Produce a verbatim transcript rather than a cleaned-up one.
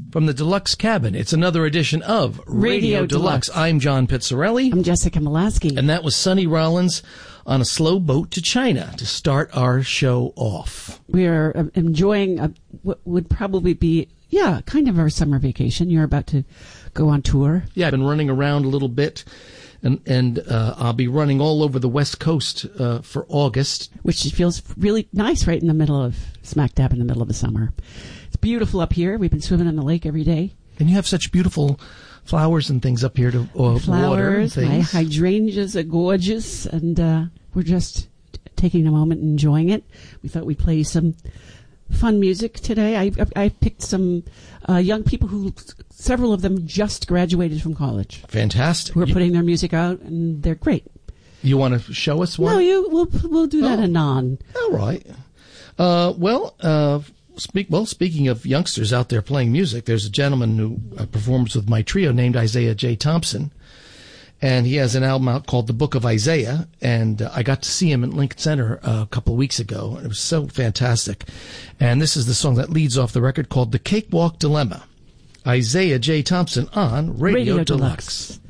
From the Deluxe Cabin, it's another edition of Radio, Radio Deluxe. Deluxe. I'm John Pizzarelli. I'm Jessica Molaski. And that was Sonny Rollins on a slow boat to China to start our show off. We are uh, enjoying a, what would probably be, yeah, kind of our summer vacation. You're about to go on tour. Yeah, I've been running around a little bit, and, and uh, I'll be running all over the West Coast uh, for August. Which feels really nice right in the middle of, smack dab in the middle of the summer. It's beautiful up here. We've been swimming in the lake every day. And you have such beautiful flowers and things up here to uh, flowers, water and things. My hydrangeas are gorgeous, and uh, we're just t- taking a moment and enjoying it. We thought we'd play some fun music today. I, I, I picked some uh, young people who, several of them just graduated from college. Fantastic. Who are you, putting their music out, and they're great. You want to show us one? No, you. We'll we'll do that oh. anon. All right. Uh, well, uh, speak. Well, speaking of youngsters out there playing music, there's a gentleman who uh, performs with my trio named Isaiah J. Thompson, and he has an album out called The Book of Isaiah. And uh, I got to see him at Lincoln Center uh, a couple of weeks ago, and it was so fantastic. And this is the song that leads off the record called "The Cakewalk Dilemma." Isaiah J. Thompson on Radio, Radio Deluxe. Deluxe.